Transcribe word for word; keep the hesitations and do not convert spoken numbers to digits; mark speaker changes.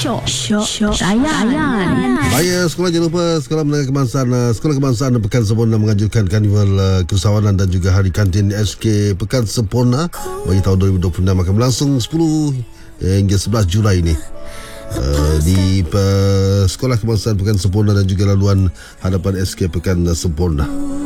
Speaker 1: Syok Syok Syok Layan.
Speaker 2: Baik, sekolah jangan lupa Sekolah Menengah Kebangsaan uh, Sekolah Kebangsaan Pekan Sempurna mengajukan Karnival uh, Kerusawanan dan juga Hari Kantin S K Pekan Sempurna bagi tahun dua ribu dua puluh enam akan berlangsung sepuluh hingga sebelas Julai ini. Uh, di uh, Sekolah Kebangsaan Pekan Sempurna dan juga laluan hadapan S K Pekan Sempurna.